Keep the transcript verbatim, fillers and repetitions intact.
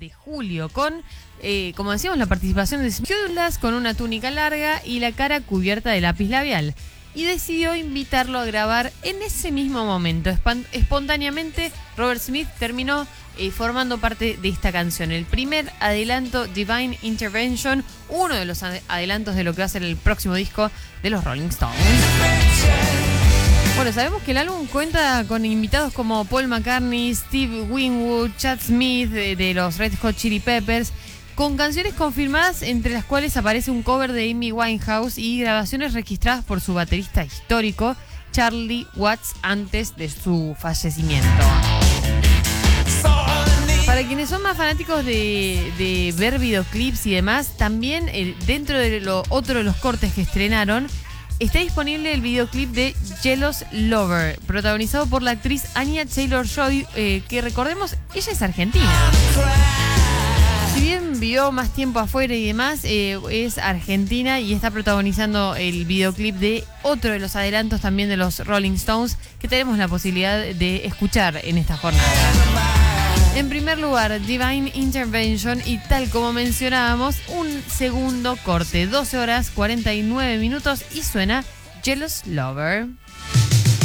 de julio, con, eh, como decíamos, la participación de Smith con una túnica larga y la cara cubierta de lápiz labial. Y decidió invitarlo a grabar en ese mismo momento. Espan- espontáneamente, Robert Smith terminó eh, formando parte de esta canción. El primer adelanto, Divine Intervention, uno de los ad- adelantos de lo que va a ser el próximo disco de los Rolling Stones. Bueno, sabemos que el álbum cuenta con invitados como Paul McCartney, Steve Winwood, Chad Smith de, de los Red Hot Chili Peppers, con canciones confirmadas entre las cuales aparece un cover de Amy Winehouse y grabaciones registradas por su baterista histórico, Charlie Watts, antes de su fallecimiento. Para quienes son más fanáticos de, de ver videoclips y demás, también eh, dentro de lo, otro de los cortes que estrenaron, está disponible el videoclip de Jealous Lover, protagonizado por la actriz Anya Taylor-Joy, eh, que recordemos, ella es argentina. Si bien vivió más tiempo afuera y demás, eh, es argentina y está protagonizando el videoclip de otro de los adelantos también de los Rolling Stones que tenemos la posibilidad de escuchar en esta jornada. En primer lugar, Divine Intervention y tal como mencionábamos, un segundo corte, doce horas cuarenta y nueve minutos y suena Jealous Lover.